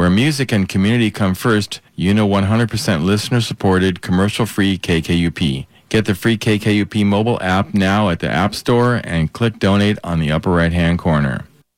Where music and community come first, you know 100% listener-supported, commercial-free KKUP. Get the free KKUP mobile app now at the App Store and click Donate on the upper right-hand corner.